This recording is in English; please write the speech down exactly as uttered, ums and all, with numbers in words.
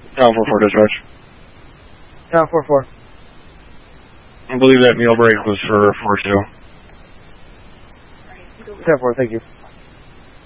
Town four four dispatch. Town four four. I believe that meal break was for four two. Town four, thank you.